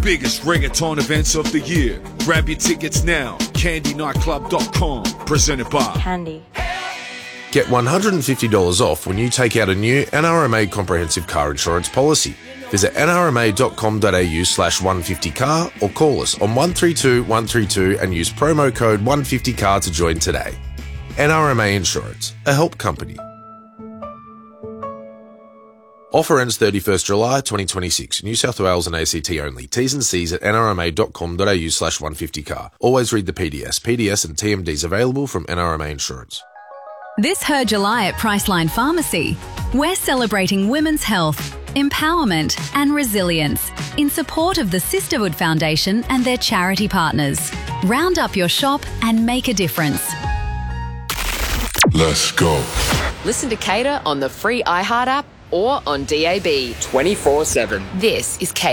biggest reggaeton events of the year. Grab your tickets now. CandyNightClub.com. Presented by Candy. Get $150 off when you take out a new NRMA comprehensive car insurance policy. Visit nrma.com.au/150car or call us on 132 132 and use promo code 150car to join today. NRMA Insurance, a help company. Offer ends 31st July 2026. New South Wales and ACT only. T's and C's at nrma.com.au/150car. Always read the PDS. PDS and TMDs available from NRMA Insurance. This Her July at Priceline Pharmacy, we're celebrating women's health, empowerment and resilience in support of the Sisterhood Foundation and their charity partners. Round up your shop and make a difference. Let's go. Listen to Cater on the free iHeart app or on DAB 24/7. This is Cater.